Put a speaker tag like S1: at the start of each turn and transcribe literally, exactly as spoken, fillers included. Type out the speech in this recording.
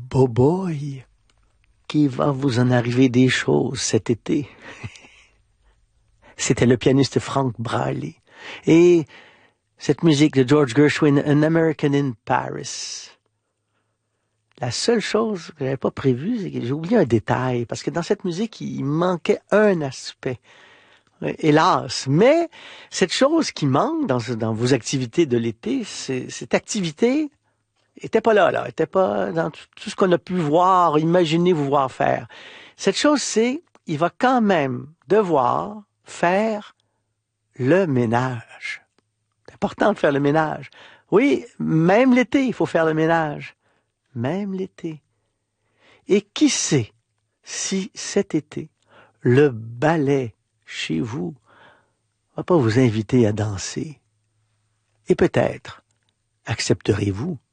S1: Boboy, qu'il va vous en arriver des choses cet été. C'était le pianiste Frank Braley. Et cette musique de George Gershwin, An American in Paris. La seule chose que j'avais pas prévue, c'est que j'ai oublié un détail, parce que dans cette musique, il manquait un aspect. Hélas. Mais cette chose qui manque dans, dans vos activités de l'été, c'est, cette activité était pas là, là, était pas dans tout, tout ce qu'on a pu voir, imaginer vous voir faire. Cette chose, c'est, il va quand même devoir faire le ménage. C'est important de faire le ménage. Oui, même l'été, il faut faire le ménage. Même l'été. Et qui sait si cet été, le ballet chez vous va pas vous inviter à danser. Et peut-être accepterez-vous